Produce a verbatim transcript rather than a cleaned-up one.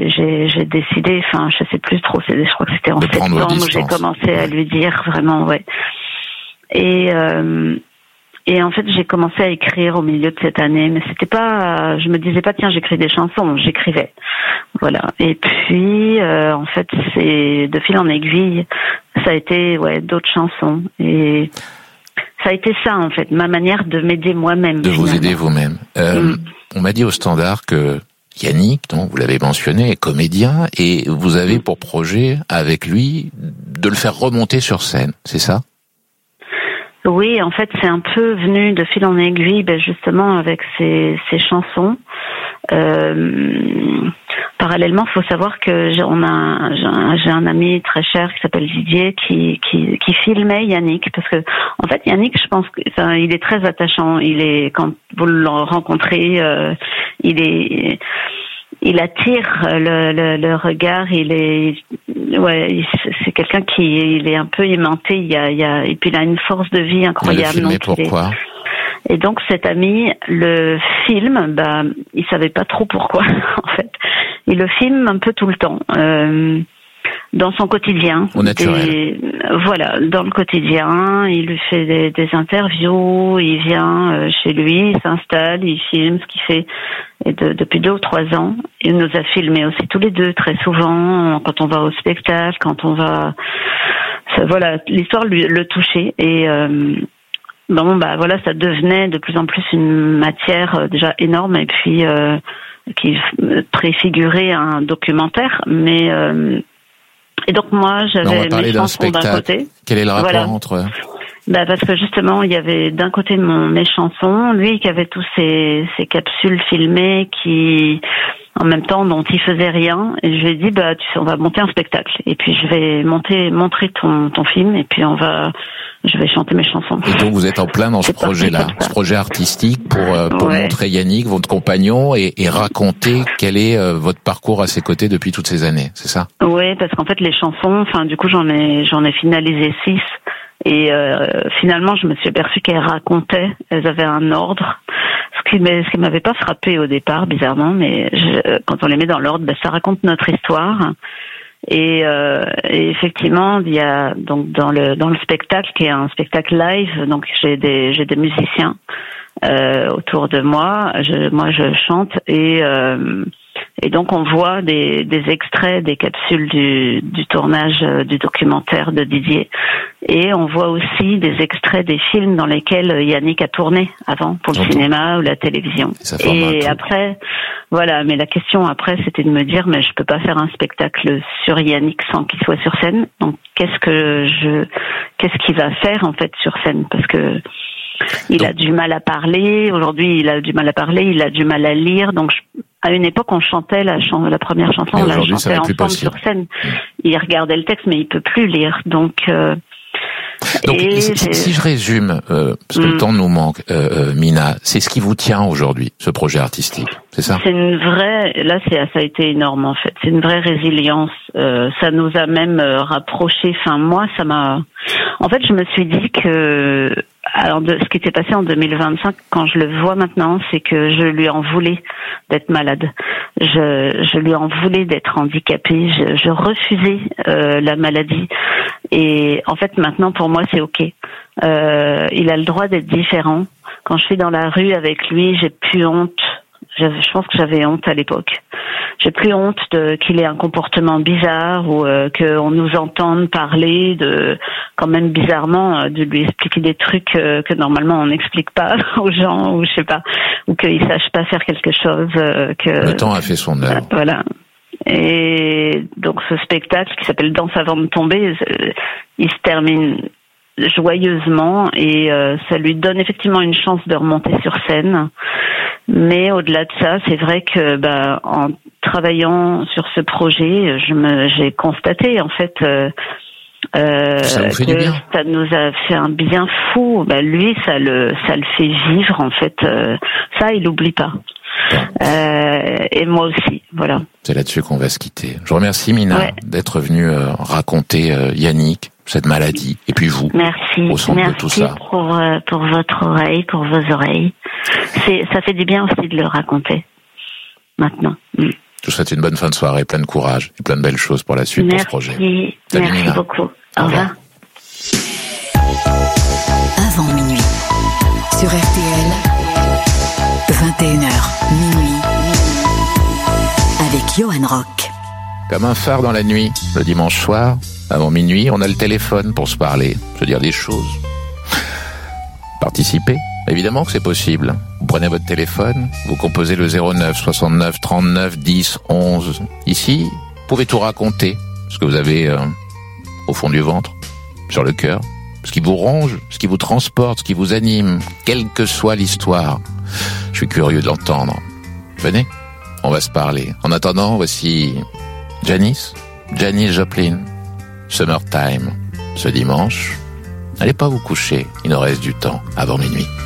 j'ai, j'ai, j'ai décidé, enfin, je sais plus trop, c'est, je crois que c'était en septembre où j'ai commencé à lui dire vraiment, ouais. Et euh, et en fait, j'ai commencé à écrire au milieu de cette année, mais c'était pas, je me disais pas tiens, j'écris des chansons, j'écrivais, voilà. Et puis, euh, en fait, c'est de fil en aiguille, ça a été, ouais, d'autres chansons et ça a été ça, en fait, ma manière de m'aider moi-même. De finalement. vous aider vous-même. Euh, mm. On m'a dit au Standard que Yannick, donc vous l'avez mentionné, est comédien et vous avez pour projet avec lui de le faire remonter sur scène, c'est ça? Oui, en fait, c'est un peu venu de fil en aiguille, ben justement avec ces, ces chansons. Euh, parallèlement, il faut savoir que j'ai, on a, j'ai un, j'ai un ami très cher qui s'appelle Didier qui, qui, qui filmait Yannick parce que, en fait, Yannick, je pense qu'il est très attachant. Il est, quand vous le rencontrez, euh, il est, il attire le, le, le regard. Il est, ouais, c'est quelqu'un qui, il est un peu aimanté. Il y a, il y a, et puis il a une force de vie incroyable. Mais pourquoi? Et donc cet ami le filme, bah il savait pas trop pourquoi en fait. Il le filme un peu tout le temps, euh, dans son quotidien. Au naturel. Et, voilà, dans le quotidien, il lui fait des, des interviews, il vient euh, chez lui, il s'installe, il filme ce qu'il fait. Et de, depuis deux ou trois ans, il nous a filmé aussi tous les deux très souvent quand on va au spectacle, quand on va, ça, voilà, l'histoire lui le touchait et euh, bon, bah voilà, ça devenait de plus en plus une matière euh, déjà énorme et puis euh, qui préfigurait un documentaire. Mais euh, et donc moi, j'avais mes chansons d'un côté. Quel est le rapport voilà. entre Bah parce que justement, il y avait d'un côté mon mes chansons, lui qui avait tous ces ces capsules filmées qui en même temps dont il faisait rien et je lui ai dit bah tu sais on va monter un spectacle et puis je vais monter montrer ton ton film et puis on va je vais chanter mes chansons. Et donc vous êtes en plein dans ce projet-là, ce projet artistique pour euh, pour ouais. montrer Yannick, votre compagnon, et, et raconter quel est euh, votre parcours à ses côtés depuis toutes ces années, c'est ça? Oui, parce qu'en fait les chansons, enfin du coup j'en ai j'en ai finalisé six. Et euh, finalement, je me suis aperçue qu'elles racontaient, elles avaient un ordre, ce qui ce qui m'avait pas frappé au départ, bizarrement, mais je, quand on les met dans l'ordre, ben, ça raconte notre histoire. Et, euh, et effectivement, il y a donc dans le dans le spectacle qui est un spectacle live, donc j'ai des j'ai des musiciens euh, autour de moi. Je, moi, je chante et euh, et donc on voit des des extraits des capsules du du tournage euh, du documentaire de Didier. Et on voit aussi des extraits des films dans lesquels Yannick a tourné avant pour le J'entends. cinéma ou la télévision. Et, et après, voilà. Mais la question après, c'était de me dire, mais je peux pas faire un spectacle sur Yannick sans qu'il soit sur scène. Donc, qu'est-ce que je, qu'est-ce qu'il va faire en fait sur scène? Parce que il donc, a du mal à parler. Aujourd'hui, il a du mal à parler. Il a du mal à lire. Donc, je, à une époque, on chantait la, chan- la première chanson, on la chantait ensemble sur scène. Il regardait le texte, mais il peut plus lire. Donc euh, Donc, si, si je résume, euh, parce que mm. le temps nous manque, euh, euh, Mina, c'est ce qui vous tient aujourd'hui, ce projet artistique, c'est ça? C'est une vraie, là, c'est, ça a été énorme en fait. C'est une vraie résilience. Euh, ça nous a même euh, rapprochés. Enfin, moi, ça m'a. En fait, je me suis dit que, alors, de, ce qui s'est passé en deux mille vingt-cinq, quand je le vois maintenant, c'est que je lui en voulais d'être malade. Je, je lui en voulais d'être handicapée. Je, je refusais euh, la maladie. Et en fait, maintenant, pour moi, c'est ok. Euh, il a le droit d'être différent. Quand je suis dans la rue avec lui, j'ai plus honte. Je, je pense que j'avais honte à l'époque. J'ai plus honte de qu'il ait un comportement bizarre ou euh, qu'on nous entende parler de, quand même bizarrement, euh, de lui expliquer des trucs euh, que normalement on n'explique pas aux gens, ou je sais pas, ou qu'il sache pas faire quelque chose. Euh, que le temps a fait son œuvre. Euh, voilà. Et donc ce spectacle qui s'appelle Danse avant de tomber, euh, il se termine joyeusement et euh, ça lui donne effectivement une chance de remonter sur scène. Mais au-delà de ça, c'est vrai que bah, en travaillant sur ce projet, je me, j'ai constaté en fait euh, euh, ça vous fait que du bien. Ça nous a fait un bien fou. Bah, lui, ça le, ça le fait vivre en fait. Euh, ça, il l'oublie pas. Bon. Euh, et moi aussi, voilà. C'est là-dessus qu'on va se quitter. Je vous remercie Mina ouais. d'être venue euh, raconter euh, Yannick, cette maladie, et puis vous, merci, au centre merci de tout ça. pour euh, pour votre oreille, pour vos oreilles. C'est, ça fait du bien aussi de le raconter maintenant. Mm. Je vous souhaite une bonne fin de soirée, plein de courage et plein de belles choses pour la suite, Merci. pour ce projet. Salut, Merci Nina. beaucoup. Au Au revoir. revoir. Avant minuit. Sur R T L, vingt et une heures, minuit. Avec Johan Rock. Comme un phare dans la nuit, le dimanche soir, avant minuit, on a le téléphone pour se parler, se dire des choses. Participer, évidemment que c'est possible. Vous prenez votre téléphone, vous composez le zéro neuf soixante-neuf trente-neuf dix onze. Ici, vous pouvez tout raconter, ce que vous avez euh, au fond du ventre, sur le cœur, ce qui vous ronge, ce qui vous transporte, ce qui vous anime, quelle que soit l'histoire. Je suis curieux de l'entendre. Venez, on va se parler. En attendant, voici Janis, Janis Joplin, Summertime. Ce dimanche, n'allez pas vous coucher, il nous reste du temps avant minuit.